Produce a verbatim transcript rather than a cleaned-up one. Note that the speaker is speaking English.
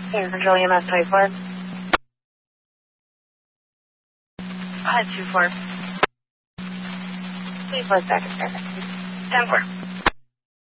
Air Control E M S twenty-four. Hi, two four. twenty-four seconds. ten four.